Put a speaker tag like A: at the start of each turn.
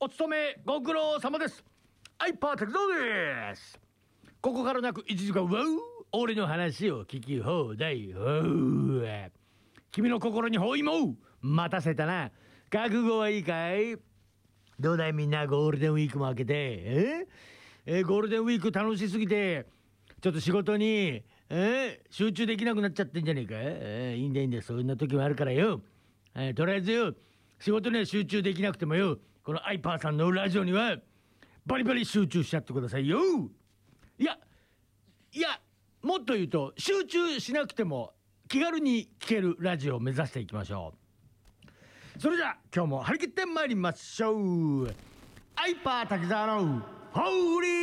A: お勤めご苦労様です。アイパー滝沢です。ここからなく1時間俺の話を聞き放題。君の心に包囲も待たせたな。覚悟はいいかい？どうだいみんな、ゴールデンウィークも明けてゴールデンウィーク楽しすぎてちょっと仕事に集中できなくなっちゃってんじゃねえか。いいんだいいんだ、そんな時もあるからよ。とりあえずよ、仕事には集中できなくてもよ、このアイパーさんのラジオにはバリバリ集中しちゃってくださいよ。いやもっと言うと、集中しなくても気軽に聴けるラジオを目指していきましょう。それじゃあ今日も張り切ってまいりましょう。アイパー滝沢のホーリー